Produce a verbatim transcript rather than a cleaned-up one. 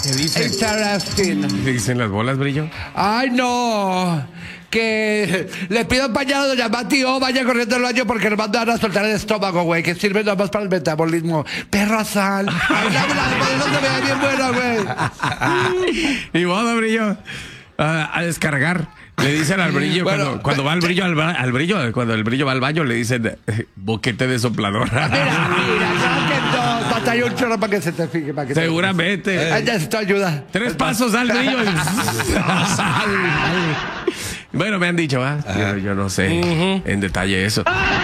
¿Qué dice? Interesting. ¿Qué dicen las bolas, Brillo? Ay, no. Que le pido pañal a doña Mati, oh, vaya corriendo al baño porque nos van a soltar el estómago, güey, que sirve nada más para el metabolismo. Perro sal. Ay, dámela, después no se vea bien bueno, güey. Y modo, Brillo. A, a descargar. Le dicen al Brillo, Bueno, cuando, cuando va al Brillo al, ba- al Brillo, cuando el Brillo va al baño, le dicen eh, boquete de soplador. Mira, mira, ya que no, batalla un chorro para que se te fije, para que Seguramente. Te... Ay, necesito ayuda. Tres pasos al Brillo. Bueno, me han dicho, ¿va? Yo, yo no sé en detalle eso.